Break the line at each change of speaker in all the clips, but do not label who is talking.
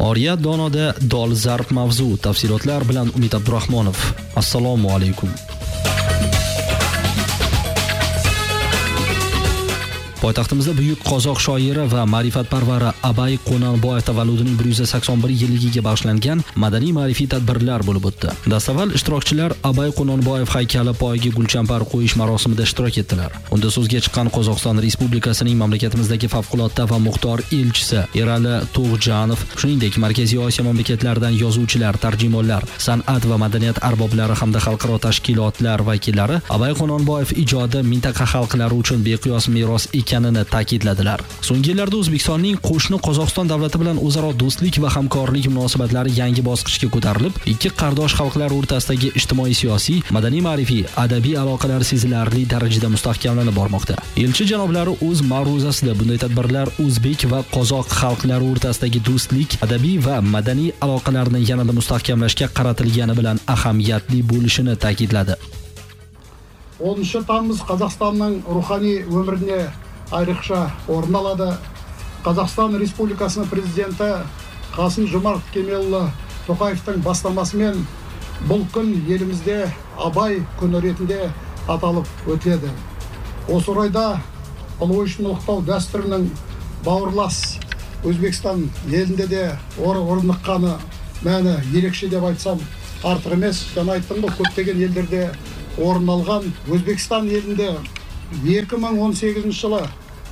Oriyat donoda dolzarb mavzu. Tafsilotlar bilan Umid Abdurahmonov. Assalomu alaykum. Poytaxtimizda buyuk qozoq shoiri va ma'rifatparvari Abay Qononboyev tavalludining 181 yilligiga bag'ishlangan madaniy-ma'rifiy tadbirlar bo'lib o'tdi. Dastavval ishtirokchilar Abay Qononboyev haykali poyiga gulchambar qo'yish marosimida ishtirok etdilar. Unda so'zga chiqqan Qozog'iston Respublikasining mamlakatimizdagi favqulodda va muxtor elchisi Erali Tug'janov, shuningdek Markaziy Osiyo mamlakatlaridan yozuvchilar, tarjimonlar, san'at va madaniyat arboblari hamda xalqaro tashkilotlar vakillari Abay Qononboyev ijodi mintaqa xalqlari uchun beqiyos meros ekanini ta'kidladilar. So'nggi yillarda O'zbekistonning qo'shni Qozog'iston davlati bilan o'zaro do'stlik va hamkorlik munosabatlari yangi bosqichga ko'tarilib, ikki qardosh xalqlar o'rtasidagi ijtimoiy-siyosiy, madaniy-ma'rifiy, adabiy aloqalar sezilarli darajada mustahkamlanib bormoqda. Elchi janoblari o'z ma'ruzasida bunday tadbirlar o'zbek va qozoq xalqlari o'rtasidagi do'stlik, adabiy va madaniy aloqalarni yanada mustahkamlashga qaratilgani bilan ahamiyatli bo'lishini ta'kidladi.
10 тамыз Қазақстанның рухани өміріне айрықша орын алады. Қазақстан Республикасының президенті Қасым-Жомарт Кемелұлы Тоқаевтың бастамасымен бұл күн елімізде Абай күні ретінде аталып өтіледі. Осы орайда ұлы ойшылын ұлықтау дәстүрінің бауырлас Өзбекстан елінде де орныққаны мәні ерекше деп айтсам артық емес. Жаңа айттым ғой, көптеген елдерде орын алған. Өзбекстан елінде 2018 жылы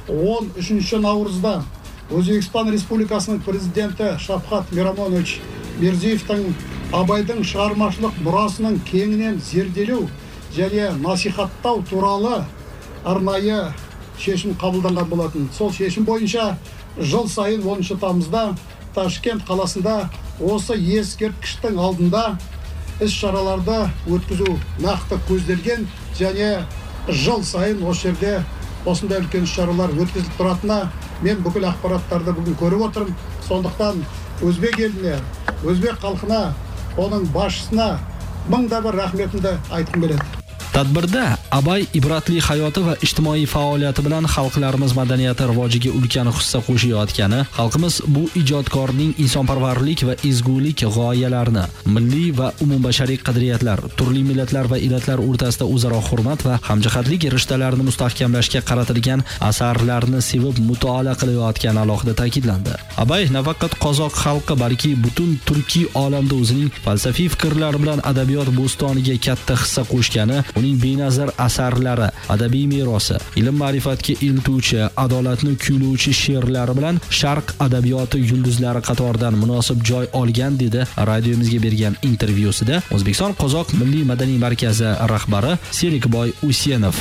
13 наурызда Өзбекстан Республикасының президенті Шавкат Миромонович Мирзиевтің Абайдың шығармашылық мұрасының кеңінен зерделеу және насихаттау туралы арнайы шешім қабылданған болатын. Сол шешім бойынша жыл сайын 10 тамызда Ташкент қаласында осы ескерткіштің алдында іс-шараларды өткізу нақты көзделген және жыл сайын осы жерде осындай үлкен іс-шаралар өткізіліп тұратынына мен бүкіл ақпараттарды бүгін көріп отырмын. Сондықтан өзбек еліне, өзбек халқына, оның басшысына мыңда бір рахметімді айтқым келеді.
Tadbirda Abay ibratli hayoti va ijtimoiy faoliyati bilan xalqlarimiz madaniyati rivojiga ulkan hissa qo'shayotgani, xalqimiz bu ijodkorning insonparvarlik va ezgulik g'oyalarini, milliy va umumbashariy qadriyatlar, turli millatlar va illatlar o'rtasida o'zaro hurmat va hamjihatlik rishtalarini mustahkamlashga qaratilgan asarlarni sevib mutolaa qilayotgani alohida ta'kidlandi. Abay nafaqat qozoq xalqi, balki butun turkiy olamda o'zining falsafiy fikrlari bilan adabiyot bo'stoniga katta hissa qo'shgani, uning benazir asarlari, adabiy merosi, ilm-ma'rifatga eltuvchi, adolatni kuylovchi she'rlari bilan sharq adabiyoti yulduzlari qatoridan munosib joy olgan, dedi radiomizga bergan intervyusida O'zbekiston Qozoq Milliy madaniy markazi rahbari Serikboy Usenov.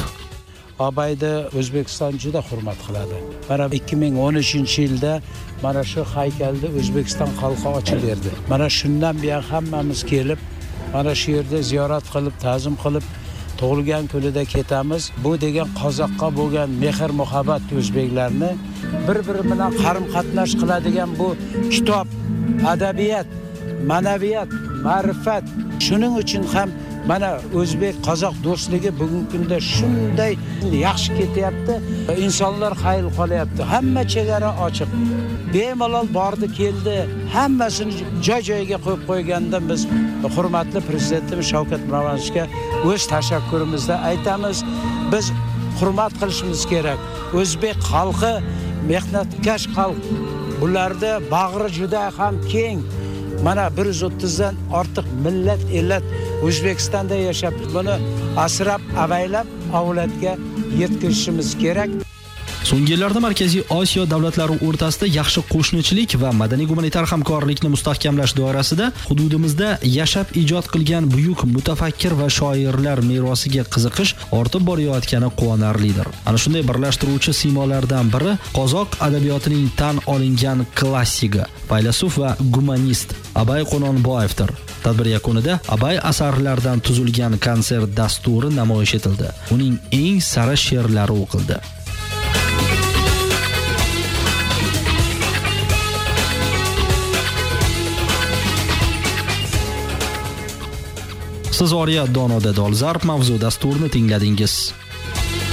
Abayni O'zbekiston juda hurmat qiladi. Mana 2013-yilda mana shu haykalni O'zbekiston xalqi ochib berdi. Mana shundan buyon hammamiz kelib, mana shu yerda ziyorat qilib, ta'zim qilib, tug'ilgan kunida ketamiz. Bu degan qozoqqa bo'lgan mehr muhabbat o'zbeklarni bir-biri bilan qarim-qatnash qiladigan bu kitob, adabiyat, ma'naviyat, ma'rifat. Shuning uchun ham mana o'zbek qozoq do'stligi bugungi kunda shunday yaxshi ketyapti. İnsanlar xayr qolyapti. Hamma chegara ochiq. Bemalol bordi, keldi. Hammasini joy-joyiga qo'yib qo'yganda biz hurmatli prezidentimiz Shavkat Miromonovichga o'z tashakkurimizni aytamiz. Biz hurmat qilishimiz kerak. O'zbek xalqi mehnatkash xalq. Bularda bag'ri juda ham keng. Mana 130 dan ortiq millat, ellat O'zbekistonda yashab, buni asrab, avaylab, avlodga yetkazishimiz kerak.
So'nggi yillarda Markaziy Osiyo davlatlari o'rtasida yaxshi qo'shnichilik va madaniy-gumanitar hamkorlikni mustahkamlash doirasida hududimizda yashab ijod qilgan buyuk mutafakkir va shoirlar merosiga qiziqish ortib borayotgani quvonarlidir. Ana shunday birlashtiruvchi siymolardan biri qozoq adabiyotining tan olingan klassigi, faylasuf va gumanist Abay Qononboyevdir. Tadbir yakunida Abay asarlaridan tuzilgan konsert dasturi namoyish etildi. Uning eng sara she'rlari o'qildi. Siz Oriyat donoda dolzarb mavzu dasturini tingladingiz.